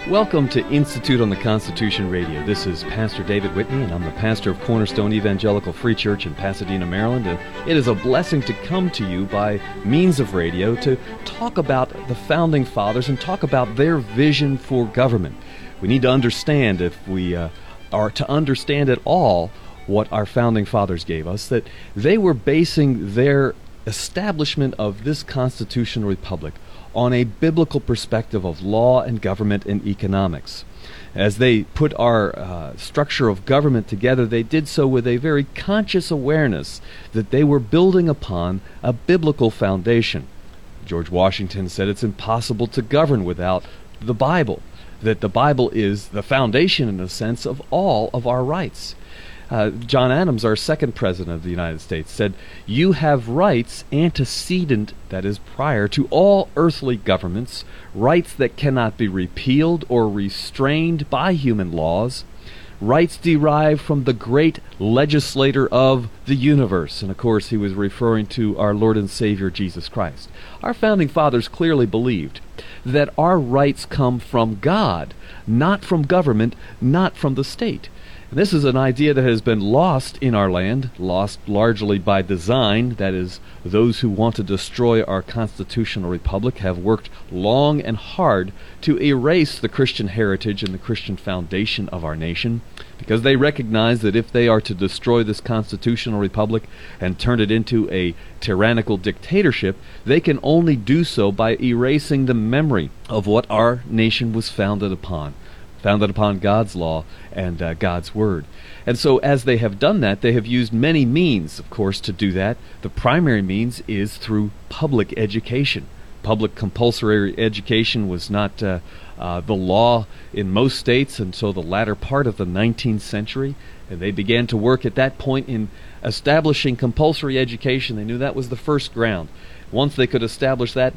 Welcome to Institute on the Constitution Radio. This is Pastor David Whitney, and I'm the pastor of Cornerstone Evangelical Free Church in Pasadena, Maryland. And it is a blessing to come to you by means of radio to talk about the Founding Fathers and talk about their vision for government. We need to understand, if we are to understand at all what our Founding Fathers gave us, that they were basing their establishment of this constitutional republic on a biblical perspective of law and government and economics. As they put our structure of government together, they did so with a very conscious awareness that they were building upon a biblical foundation. George Washington said it's impossible to govern without the Bible, that the Bible is the foundation, in a sense, of all of our rights. John Adams, our second president of the United States, said, "You have rights antecedent, that is prior, to all earthly governments, rights that cannot be repealed or restrained by human laws, rights derived from the great legislator of the universe." And of course, he was referring to our Lord and Savior, Jesus Christ. Our Founding Fathers clearly believed that our rights come from God, not from government, not from the state. This is an idea that has been lost in our land, lost largely by design. That is, those who want to destroy our constitutional republic have worked long and hard to erase the Christian heritage and the Christian foundation of our nation, because they recognize that if they are to destroy this constitutional republic and turn it into a tyrannical dictatorship, they can only do so by erasing the memory of what our nation was founded upon God's law and God's Word. And so as they have done that, they have used many means, of course, to do that. The primary means is through public education. Public compulsory education was not the law in most states until the latter part of the 19th century, and they began to work at that point in establishing compulsory education. They knew that was the first ground. Once they could establish that,